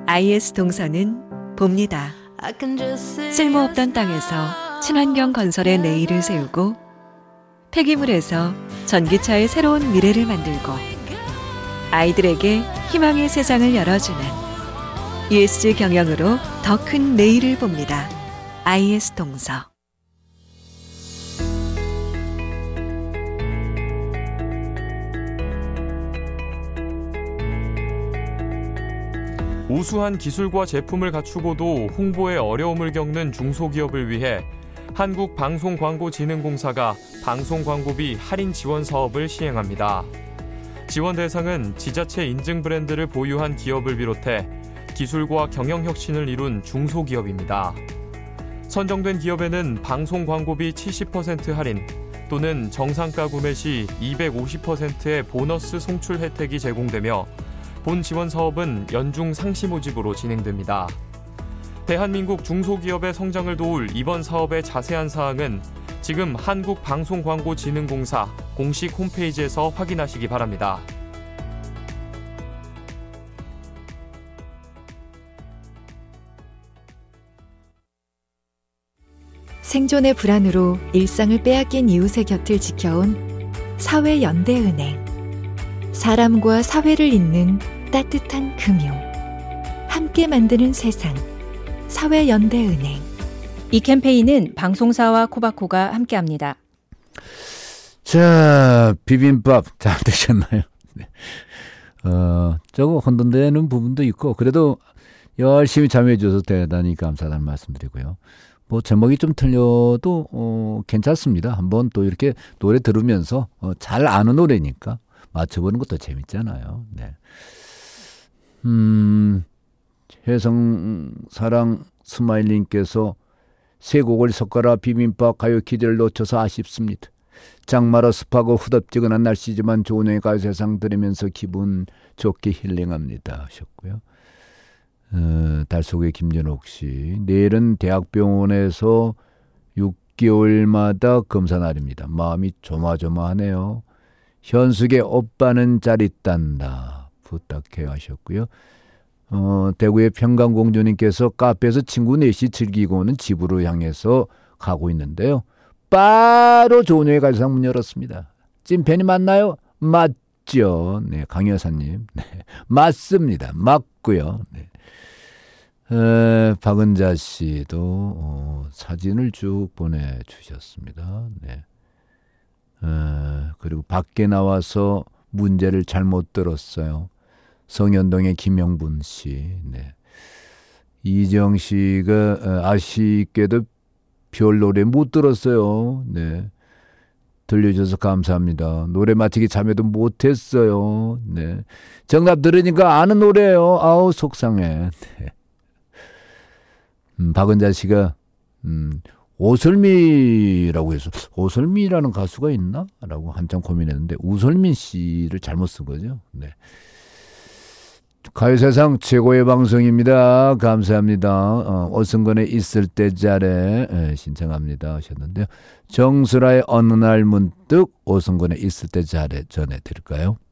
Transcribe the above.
IS 동서는 봅니다. 쓸모없던 땅에서 친환경 건설의 내일을 세우고 폐기물에서 전기차의 새로운 미래를 만들고 아이들에게 희망의 세상을 열어주는 ESG 경영으로 더 큰 내일을 봅니다. IS 동서. 우수한 기술과 제품을 갖추고도 홍보에 어려움을 겪는 중소기업을 위해 한국방송광고진흥공사가 방송광고비 할인 지원 사업을 시행합니다. 지원 대상은 지자체 인증 브랜드를 보유한 기업을 비롯해 기술과 경영 혁신을 이룬 중소기업입니다. 선정된 기업에는 방송광고비 70% 할인 또는 정상가 구매 시 250%의 보너스 송출 혜택이 제공되며 본 지원 사업은 연중 상시 모집으로 진행됩니다. 대한민국 중소기업의 성장을 도울 이번 사업의 자세한 사항은 지금 한국방송광고진흥공사 공식 홈페이지에서 확인하시기 바랍니다. 생존의 불안으로 일상을 빼앗긴 이웃의 곁을 지켜온 사회연대은행. 사람과 사회를 잇는 따뜻한 금융. 함께 만드는 세상. 사회연대은행. 이 캠페인은 방송사와 코바코가 함께합니다. 자, 비빔밥 잘 드셨나요? 네. 조금 혼돈되는 부분도 있고 그래도 열심히 참여해 주셔서 대단히 감사하다는 말씀드리고요. 뭐 제목이 좀 틀려도 괜찮습니다. 한번 또 이렇게 노래 들으면서 잘 아는 노래니까 맞춰보는 것도 재밌잖아요. 네. 혜성사랑 스마일님께서 세 곡을 섞어라 비빔밥 가요 퀴즈를 놓쳐서 아쉽습니다. 장마라 습하고 후덥지근한 날씨지만 조은영의 가요세상 들으면서 기분 좋게 힐링합니다 하셨고요. 달속의 김진옥 씨, 내일은 대학병원에서 6개월마다 검사 날입니다. 마음이 조마조마하네요. 현숙의 오빠는 잘 있단다 부탁해 하셨고요. 대구의 평강공주님께서 카페에서 친구 넷이 즐기고는 집으로 향해서 가고 있는데요. 바로 조은영의 가요세상 문 열었습니다. 찐팬이 맞나요? 맞죠. 네, 강 여사님. 네, 맞습니다. 맞고요. 네. 박은자 씨도 사진을 쭉 보내주셨습니다. 네. 그리고 밖에 나와서 문제를 잘못 들었어요. 성현동의 김영분 씨. 네. 이정 씨가 아쉽게도 별 노래 못 들었어요. 네. 들려주셔서 감사합니다. 노래 맞히기 참여도 못했어요. 네. 정답 들으니까 아는 노래예요. 아우 속상해. 네. 박은자 씨가 오설미라고 해서 오설미라는 가수가 있나? 라고 한참 고민했는데 우설민 씨를 잘못 쓴 거죠. 네. 가요세상 최고의 방송입니다. 감사합니다. 오승근의 있을 때 잘해 신청합니다 하셨는데요. 정수라의 어느 날 문득 오승근의 있을 때 잘해 전해드릴까요?